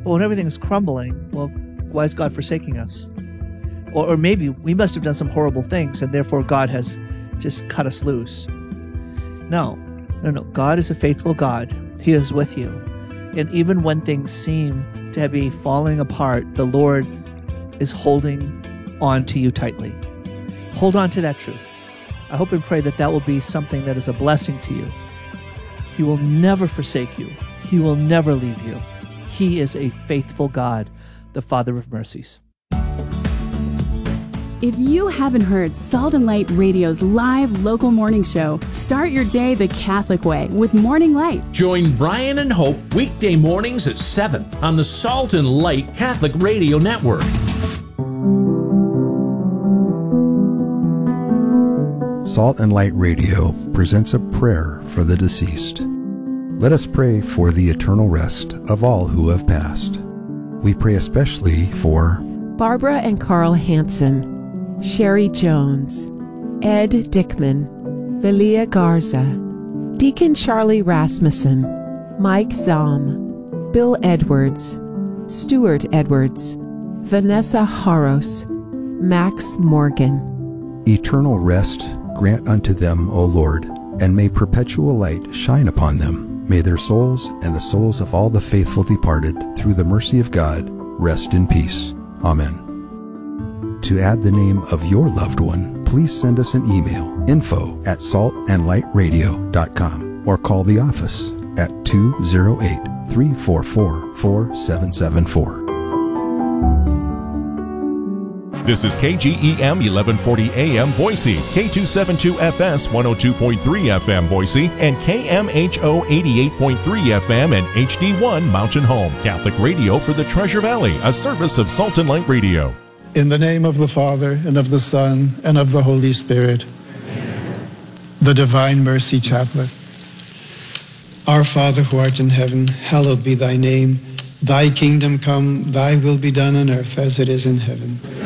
But when everything is crumbling, well, why is God forsaking us? Or maybe we must have done some horrible things, and therefore God has just cut us loose. No. God is a faithful God. He is with you. And even when things seem to be falling apart, the Lord is holding on to you tightly. Hold on to that truth. I hope and pray that that will be something that is a blessing to you. He will never forsake you. He will never leave you. He is a faithful God, the Father of mercies. If you haven't heard Salt and Light Radio's live local morning show, start your day the Catholic way with Morning Light. Join Brian and Hope weekday mornings at 7 on the Salt and Light Catholic Radio Network. Salt and Light Radio presents a prayer for the deceased. Let us pray for the eternal rest of all who have passed. We pray especially for Barbara and Carl Hansen, Sherry Jones, Ed Dickman, Valia Garza, Deacon Charlie Rasmussen, Mike Zahm, Bill Edwards, Stuart Edwards, Vanessa Haros, Max Morgan. Eternal rest grant unto them, O Lord, and may perpetual light shine upon them. May their souls and the souls of all the faithful departed, through the mercy of God, rest in peace. Amen. To add the name of your loved one, please send us an email, info@saltandlightradio.com, or call the office at 208-344-4774. This is KGEM 1140 AM Boise, K272FS 102.3 FM Boise, and KMHO 88.3 FM and HD1 Mountain Home. Catholic radio for the Treasure Valley, a service of Salt and Light Radio. In the name of the Father, and of the Son, and of the Holy Spirit. Amen. The Divine Mercy Chaplet. Our Father who art in heaven, hallowed be thy name. Thy kingdom come, thy will be done on earth as it is in heaven.